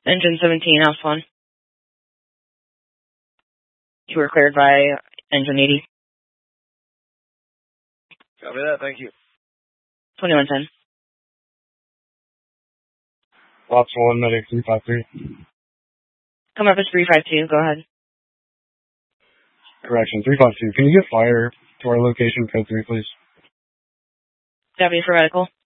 Engine 17, House 1. You were cleared by Engine 80. Copy that, thank you. 2110. Ops 1, medic 353. Come up as 352, go ahead. Correction, 352. Can you get fire to our location code 3, please? Deputy for medical.